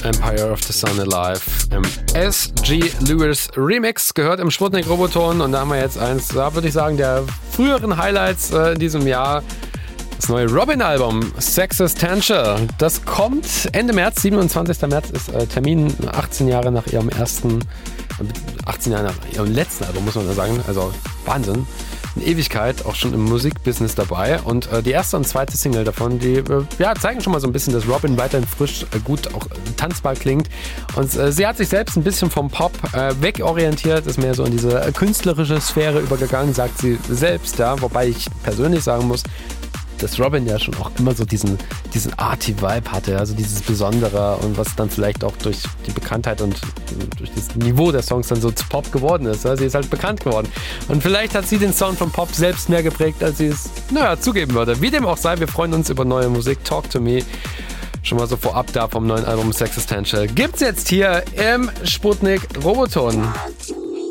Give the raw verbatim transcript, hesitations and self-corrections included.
Empire of the Sun Alive im S G Lewis Remix, gehört im Sputnik Roboton. Und da haben wir jetzt eins, da würde ich sagen, der früheren Highlights äh, in diesem Jahr. Das neue Robin-Album, Sexistential. Das kommt Ende März, siebenundzwanzigster März ist äh, Termin, achtzehn Jahre nach ihrem ersten, achtzehn Jahre nach ihrem letzten Album, muss man da sagen. Also Wahnsinn. Eine Ewigkeit, auch schon im Musikbusiness dabei. Und äh, die erste und zweite Single davon, die äh, ja, zeigen schon mal so ein bisschen, dass Robin weiterhin frisch, äh, gut, auch äh, tanzbar klingt. Und äh, sie hat sich selbst ein bisschen vom Pop äh, wegorientiert, ist mehr so in diese äh, künstlerische Sphäre übergegangen, sagt sie selbst. Ja, wobei ich persönlich sagen muss, dass Robin ja schon auch immer so diesen, diesen Arty-Vibe hatte, also dieses Besondere und was dann vielleicht auch durch die Bekanntheit und durch das Niveau der Songs dann so zu Pop geworden ist. Ja? Sie ist halt bekannt geworden. Und vielleicht hat sie den Sound von Pop selbst mehr geprägt, als sie es, naja, zugeben würde. Wie dem auch sei, wir freuen uns über neue Musik. Talk to Me. Schon mal so vorab da vom neuen Album Sexistential. Gibt's jetzt hier im Sputnik Roboton.